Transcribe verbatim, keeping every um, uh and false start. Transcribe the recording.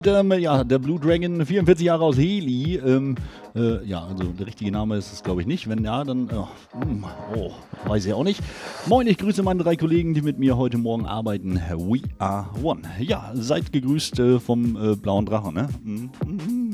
Ähm, ja, der Blue Dragon, vierundvierzig Jahre aus Heli. Ähm, äh, ja, also der richtige Name ist es, glaube ich, nicht. Wenn ja, dann, äh, hm, oh, weiß ich auch nicht. Moin, ich grüße meine drei Kollegen, die mit mir heute Morgen arbeiten. We are one. Ja, seid gegrüßt äh, vom äh, blauen Drachen, ne? Mhm, mhm.